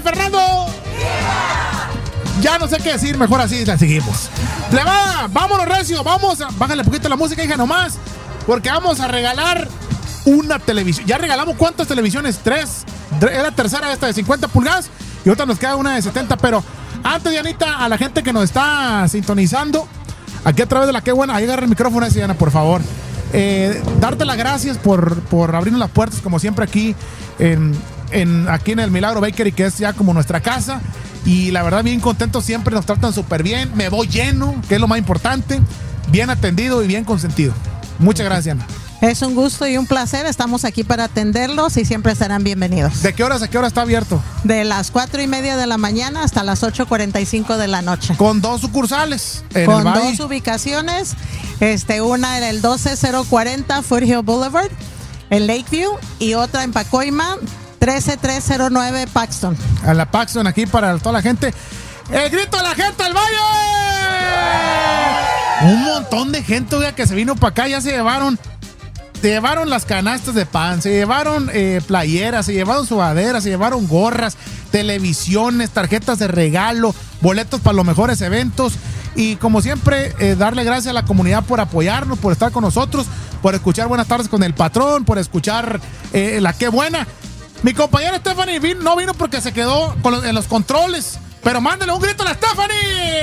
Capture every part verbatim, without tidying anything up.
Fernando. Ya no sé qué decir, mejor así la seguimos. Plebada, vámonos recio, vamos, a, bájale un poquito la música, hija, nomás, porque vamos a regalar una televisión. Ya regalamos cuántas televisiones, tres, es la tercera esta de cincuenta pulgadas y otra nos queda una de setenta, pero antes, Dianita, a la gente que nos está sintonizando, aquí a través de la Qué Buena, ahí agarra el micrófono ese, Diana, por favor. Eh, darte las gracias por, por abrirnos las puertas, como siempre, aquí en, en, aquí en el Milagro Bakery, que es ya como nuestra casa. Y la verdad, bien contentos, siempre nos tratan súper bien. Me voy lleno, que es lo más importante. Bien atendido y bien consentido. Muchas gracias, Ana. Es un gusto y un placer. Estamos aquí para atenderlos y siempre serán bienvenidos. ¿De qué horas a qué hora está abierto? De las cuatro y media de la mañana hasta las ocho cuarenta y cinco de la noche. Con dos sucursales. En Con el dos ubicaciones. Este, una en el doce cero cuarenta Foothill Boulevard en Lakeview y otra en Pacoima trece tres cero nueve Paxton. A la Paxton, aquí para toda la gente. ¡El grito de la gente al valle! Un montón de gente, oiga, que se vino para acá. Ya se llevaron, se llevaron las canastas de pan, se llevaron eh, playeras, se llevaron sudaderas, se llevaron gorras, televisiones, tarjetas de regalo, boletos para los mejores eventos. Y como siempre, eh, darle gracias a la comunidad por apoyarnos, por estar con nosotros, por escuchar Buenas Tardes con el Patrón, por escuchar eh, la Qué Buena. Mi compañera Stephanie vino, no vino porque se quedó con los, en los controles. Pero mándale un grito a la Stephanie.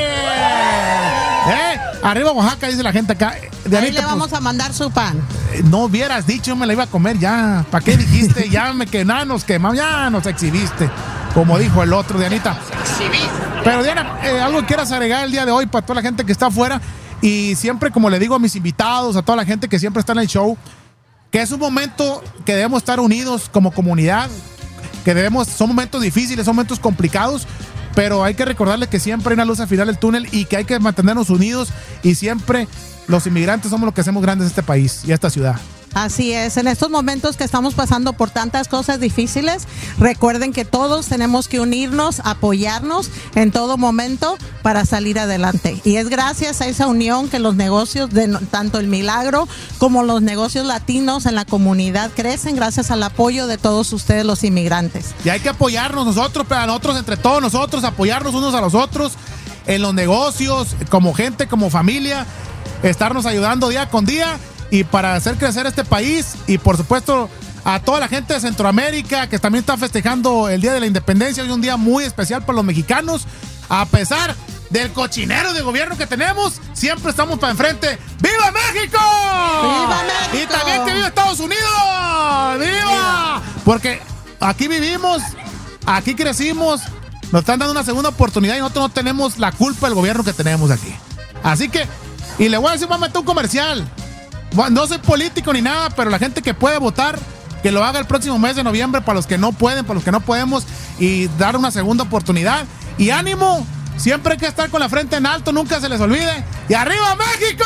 ¿Eh? Arriba Oaxaca, dice la gente acá. De ahí le vamos pues, a mandar su pan. No hubieras dicho, me la iba a comer ya. ¿Para qué dijiste? Ya me que nada nos quemamos, ya nos exhibiste. Como dijo el otro, Dianita. Pero Diana, eh, algo que quieras agregar el día de hoy para toda la gente que está afuera. Y siempre, como le digo a mis invitados, a toda la gente que siempre está en el show, que es un momento que debemos estar unidos como comunidad, que debemos, son momentos difíciles, son momentos complicados, pero hay que recordarle que siempre hay una luz al final del túnel y que hay que mantenernos unidos y siempre los inmigrantes somos los que hacemos grandes este país y esta ciudad. Así es, en estos momentos que estamos pasando por tantas cosas difíciles, recuerden que todos tenemos que unirnos, apoyarnos en todo momento para salir adelante. Y es gracias a esa unión que los negocios, de tanto el Milagro como los negocios latinos en la comunidad crecen gracias al apoyo de todos ustedes los inmigrantes. Y hay que apoyarnos nosotros, pero nosotros entre todos nosotros, apoyarnos unos a los otros en los negocios, como gente, como familia, estarnos ayudando día con día. Y para hacer crecer este país y por supuesto a toda la gente de Centroamérica que también está festejando el Día de la Independencia, hoy un día muy especial para los mexicanos, a pesar del cochinero de gobierno que tenemos, siempre estamos para enfrente. ¡Viva México! ¡Viva México! Y también que viva Estados Unidos. ¡Viva! Porque aquí vivimos, aquí crecimos, nos están dando una segunda oportunidad y nosotros no tenemos la culpa del gobierno que tenemos aquí. Así que, y le voy a decir, voy a meter un comercial. No soy político ni nada, pero la gente que puede votar, que lo haga el próximo mes de noviembre para los que no pueden, para los que no podemos, y dar una segunda oportunidad. Y ánimo, siempre hay que estar con la frente en alto, nunca se les olvide. ¡Y arriba México!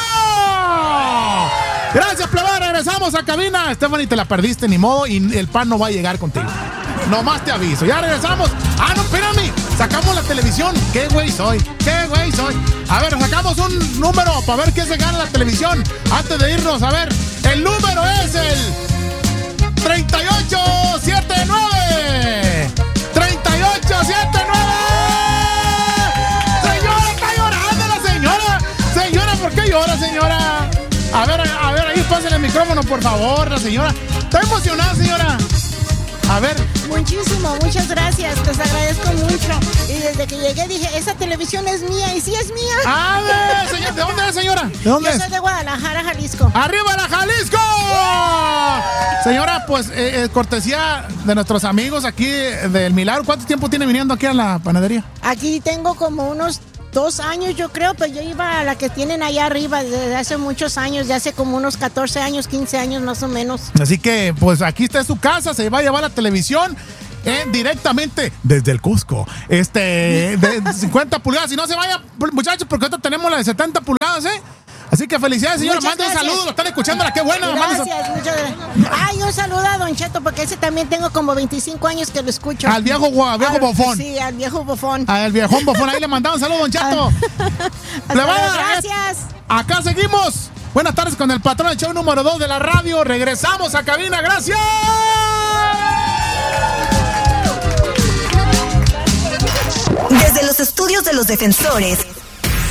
Gracias, plebada, regresamos a cabina. Stephanie, te la perdiste, ni modo, y el pan no va a llegar contigo. Nomás te aviso, ya regresamos. Ah, no, espérame, sacamos la televisión. ¿Qué güey soy? ¿Qué güey soy? A ver, sacamos un número para ver quién se gana la televisión. Antes de irnos, a ver, el número es el treinta y ocho setenta y nueve. treinta y ocho setenta y nueve. Señora, está llorando la señora. Señora, ¿por qué llora, señora? A ver, a ver, ahí pásale el micrófono, por favor, la señora. Está emocionada, señora. A ver. Muchísimo, muchas gracias, les agradezco mucho. Y desde que llegué dije, esa televisión es mía, y sí es mía. A ver, señor, ¿de dónde es, señora? ¿De dónde Yo es? soy de Guadalajara, Jalisco. ¡Arriba la Jalisco! Señora, pues, eh, eh, cortesía de nuestros amigos aquí del Milagro. ¿Cuánto tiempo tiene viniendo aquí a la panadería? Aquí tengo como unos dos años, yo creo, pero yo iba a la que tienen allá arriba desde hace muchos años, de hace como unos catorce años, quince años más o menos. Así que, pues, aquí está su casa, se va a llevar la televisión eh, directamente desde el Cusco. Este, de cincuenta pulgadas. Y no se vaya, muchachos, porque ahorita tenemos la de setenta pulgadas, ¿eh? Así que felicidades, señora. Mande un saludo, lo están escuchando, la qué buena. Gracias, muchas gracias. Ay, un saludo a Don Cheto, porque ese también tengo como veinticinco años que lo escucho. Al viejo, viejo al, bofón. Sí, al viejo bofón. Al viejón bofón, ahí le mandamos un saludo, Don Cheto. Gracias. Acá seguimos. Buenas tardes con el patrón del show número dos de la radio. Regresamos a cabina, gracias. episodios de Los Defensores